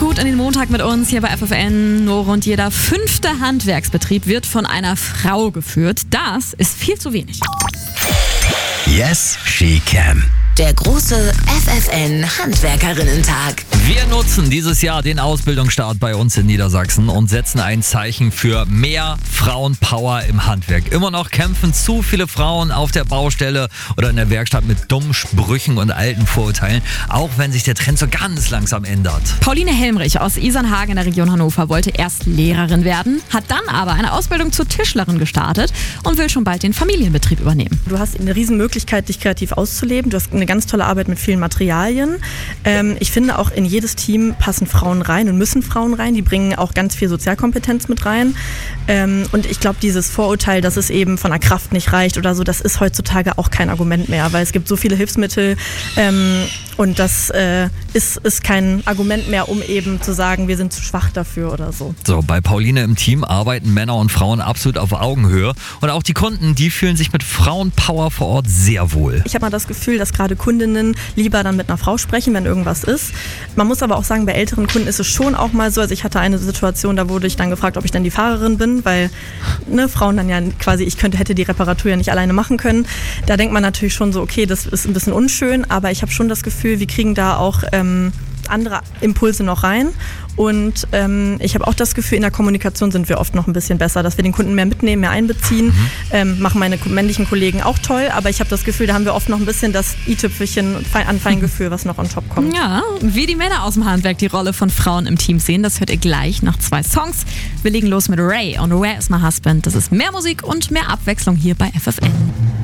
gut in den Montag mit uns hier bei FFN. Nur rund jeder 5. Handwerksbetrieb wird von einer Frau geführt. Das ist viel zu wenig. Yes, she can. Der große FFN-Handwerkerinnen-Tag. Wir nutzen dieses Jahr den Ausbildungsstart bei uns in Niedersachsen und setzen ein Zeichen für mehr Frauenpower im Handwerk. Immer noch kämpfen zu viele Frauen auf der Baustelle oder in der Werkstatt mit dummen Sprüchen und alten Vorurteilen, auch wenn sich der Trend so ganz langsam ändert. Pauline Helmrich aus Isernhagen in der Region Hannover wollte erst Lehrerin werden, hat dann aber eine Ausbildung zur Tischlerin gestartet und will schon bald den Familienbetrieb übernehmen. Du hast eine riesen Möglichkeit, dich kreativ auszuleben. Du hast eine ganz tolle Arbeit mit vielen Materialien. Ich finde auch in jedes Team passen Frauen rein und müssen Frauen rein. Die bringen auch ganz viel Sozialkompetenz mit rein. Und ich glaube, dieses Vorurteil, dass es eben von der Kraft nicht reicht oder so, das ist heutzutage auch kein Argument mehr, weil es gibt so viele Hilfsmittel und das ist kein Argument mehr, um eben zu sagen, wir sind zu schwach dafür oder so. So, bei Pauline im Team arbeiten Männer und Frauen absolut auf Augenhöhe. Und auch die Kunden, die fühlen sich mit Frauenpower vor Ort sehr wohl. Ich habe mal das Gefühl, dass gerade Kundinnen lieber dann mit einer Frau sprechen, wenn irgendwas ist. Man muss aber auch sagen, bei älteren Kunden ist es schon auch mal so, also ich hatte eine Situation, da wurde ich dann gefragt, ob ich dann die Fahrerin bin, weil Frauen dann ja quasi, hätte die Reparatur ja nicht alleine machen können. Da denkt man natürlich schon so, okay, das ist ein bisschen unschön, aber ich habe schon das Gefühl, wir kriegen da auch andere Impulse noch rein und ich habe auch das Gefühl, in der Kommunikation sind wir oft noch ein bisschen besser, dass wir den Kunden mehr mitnehmen, mehr einbeziehen, machen meine männlichen Kollegen auch toll, aber ich habe das Gefühl, da haben wir oft noch ein bisschen das i-Tüpfelchen an Feingefühl, was noch on top kommt. Ja, wie die Männer aus dem Handwerk die Rolle von Frauen im Team sehen, das hört ihr gleich nach 2 Songs. Wir legen los mit Ray und Where is my husband? Das ist mehr Musik und mehr Abwechslung hier bei FFN.